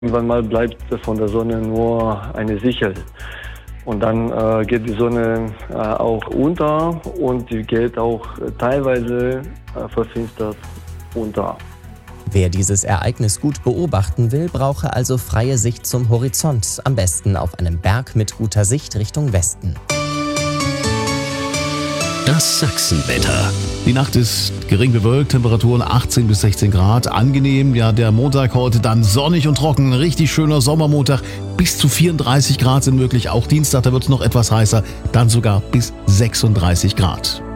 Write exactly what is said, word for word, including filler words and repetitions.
Irgendwann mal bleibt von der Sonne nur eine Sichel. Und dann äh, geht die Sonne äh, auch unter und die geht auch teilweise äh, verfinstert unter. Wer dieses Ereignis gut beobachten will, brauche also freie Sicht zum Horizont, am besten auf einem Berg mit guter Sicht Richtung Westen. Das Sachsenwetter. Die Nacht ist gering bewölkt, Temperaturen achtzehn bis sechzehn Grad. Angenehm, ja, der Montag heute dann sonnig und trocken. Richtig schöner Sommermontag. Bis zu vierunddreißig Grad sind möglich. Auch Dienstag, da wird es noch etwas heißer. Dann sogar bis sechsunddreißig Grad.